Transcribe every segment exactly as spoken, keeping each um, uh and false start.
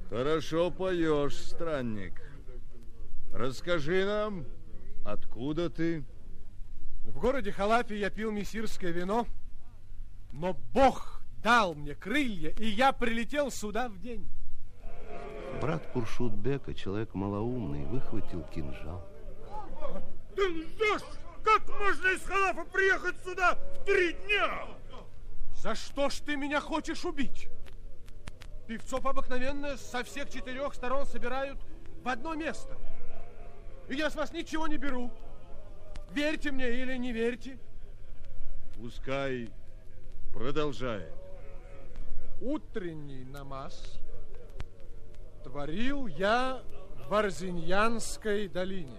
Хорошо поешь, странник. Расскажи нам, откуда ты? В городе Халафе я пил мессирское вино, но Бог дал мне крылья, и я прилетел сюда в день. Брат Куршудбека, человек малоумный, выхватил кинжал. Ты лжешь! Как можно из Халафа приехать сюда в три дня? За что ж ты меня хочешь убить? Певцов обыкновенно со всех четырех сторон собирают в одно место. И я с вас ничего не беру. Верьте мне или не верьте. Пускай продолжает. Утренний намаз творил я в Арзиньянской долине.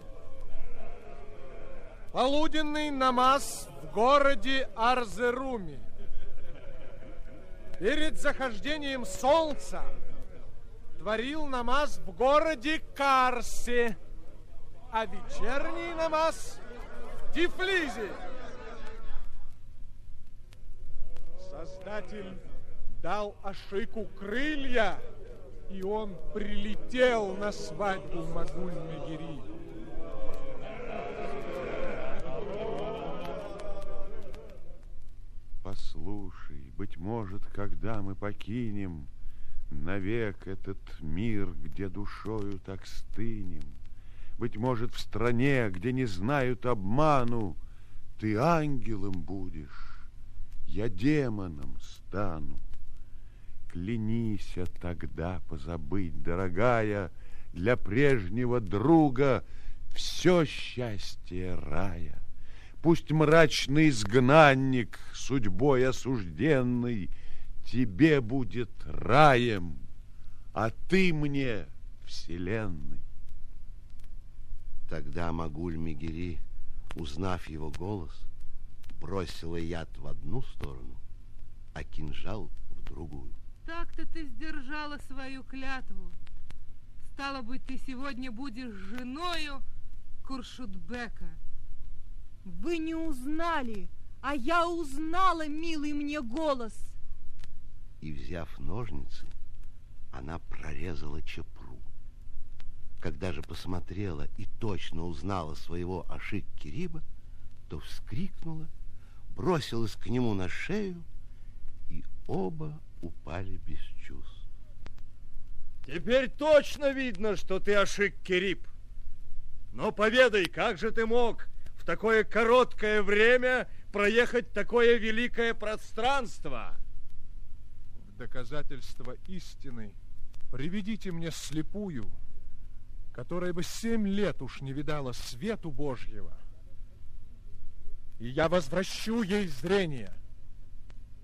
Полуденный намаз в городе Арзеруме. Перед захождением солнца творил намаз в городе Карсе, а вечерний намаз в Тифлисе. Создатель дал Ашику крылья, и он прилетел на свадьбу Магуль-Мегери. Послушай, быть может, когда мы покинем навек этот мир, где душою так стынем, быть может, в стране, где не знают обману, ты ангелом будешь, я демоном стану. Клянися тогда позабыть, дорогая, для прежнего друга все счастье рая. Пусть мрачный изгнанник, судьбой осужденный, тебе будет раем, а ты мне вселенной. Тогда Магуль-Мегери, узнав его голос, бросила яд в одну сторону, а кинжал в другую. Так-то ты сдержала свою клятву. Стало быть, ты сегодня будешь женою Куршудбека. Вы не узнали, а я узнала, милый мне голос. И, взяв ножницы, она прорезала чепру. Когда же посмотрела и точно узнала своего Ашик-Кериба, то вскрикнула, бросилась к нему на шею, и оба упали без чувств. Теперь точно видно, что ты Ашик-Кериб. Но поведай, как же ты мог в такое короткое время проехать такое великое пространство? В доказательство истины приведите мне слепую, которая бы семь лет уж не видала свету Божьего, и я возвращу ей зрение.